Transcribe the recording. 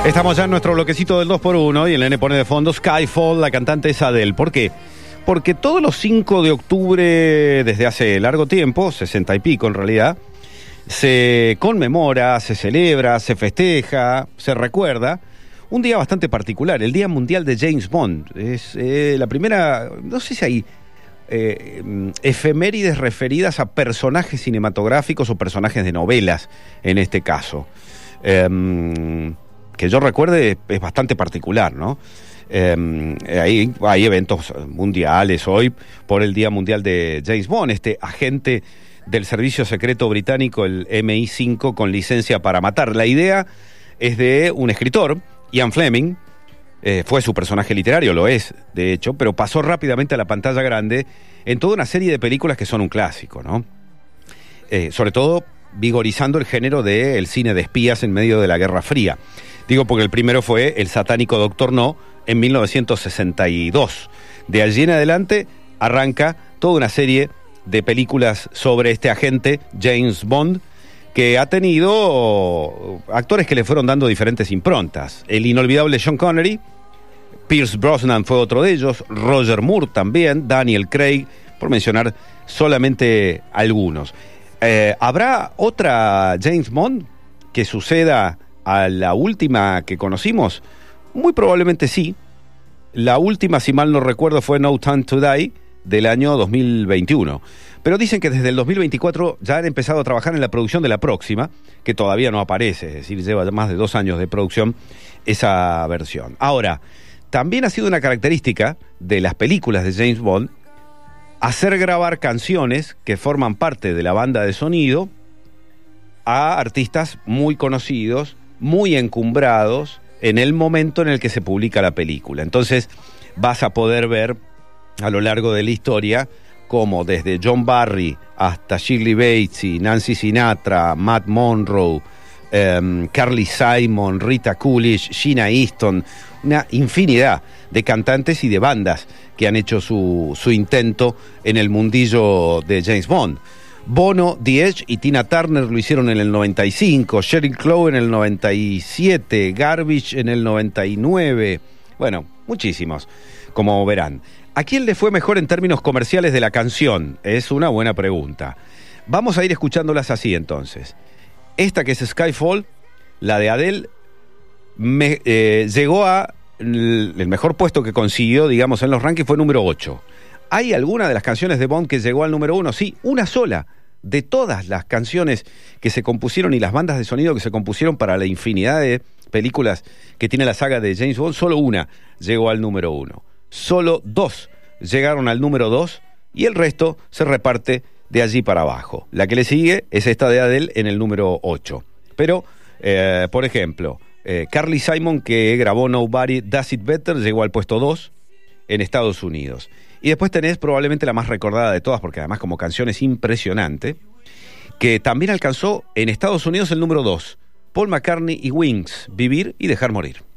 Estamos ya en nuestro bloquecito del 2x1 y el nene pone de fondo Skyfall, la cantante es Adele. ¿Por qué? Porque todos los 5 de octubre, desde hace largo tiempo, 60 y pico en realidad, se conmemora, se celebra, se festeja, se recuerda un día bastante particular, el Día Mundial de James Bond. Es la primera, no sé si hay efemérides referidas a personajes cinematográficos o personajes de novelas, en este caso. Que yo recuerde es bastante particular, ¿no? Hay eventos mundiales hoy por el Día Mundial de James Bond, este agente del Servicio Secreto Británico, el MI5, con licencia para matar. La idea es de un escritor, Ian Fleming, fue su personaje literario, lo es, de hecho, pero pasó rápidamente a la pantalla grande en toda una serie de películas que son un clásico, ¿no? Sobre todo vigorizando el género del cine de espías en medio de la Guerra Fría. Digo porque el primero fue El satánico Doctor No en 1962. De allí en adelante arranca toda una serie de películas sobre este agente, James Bond, que ha tenido actores que le fueron dando diferentes improntas. El inolvidable Sean Connery, Pierce Brosnan fue otro de ellos, Roger Moore también, Daniel Craig, por mencionar solamente algunos. ¿Habrá otra James Bond que suceda a la última que conocimos? Muy probablemente sí. La última, si mal no recuerdo, fue No Time to Die, del año 2021. Pero dicen que desde el 2024 ya han empezado a trabajar en la producción de la próxima, que todavía no aparece, es decir, lleva más de 2 años de producción esa versión. Ahora, también ha sido una característica de las películas de James Bond hacer grabar canciones que forman parte de la banda de sonido a artistas muy conocidos, muy encumbrados en el momento en el que se publica la película. Entonces vas a poder ver a lo largo de la historia como desde John Barry hasta Shirley Bassey, Nancy Sinatra, Matt Monroe, Carly Simon, Rita Coolidge, Sheena Easton, una infinidad de cantantes y de bandas que han hecho su intento en el mundillo de James Bond. Bono, The Edge y Tina Turner lo hicieron en el 95, Sheryl Crow en el 97, Garbage en el 99, bueno, muchísimos, como verán. ¿A quién le fue mejor en términos comerciales de la canción? Es una buena pregunta. Vamos a ir escuchándolas así entonces. Esta que es Skyfall, la de Adele, llegó a el mejor puesto que consiguió, digamos, en los rankings fue número 8. ¿Hay alguna de las canciones de Bond que llegó al número 1? Sí, una sola. De todas las canciones que se compusieron y las bandas de sonido que se compusieron para la infinidad de películas que tiene la saga de James Bond, solo una llegó al número 1. Solo 2 llegaron al número 2 y el resto se reparte de allí para abajo. La que le sigue es esta de Adele en el número 8. Pero, por ejemplo, Carly Simon, que grabó Nobody Does It Better, llegó al puesto 2 en Estados Unidos. Y después tenés probablemente la más recordada de todas, porque además como canción es impresionante, que también alcanzó en Estados Unidos el número 2. Paul McCartney y Wings, Vivir y Dejar Morir.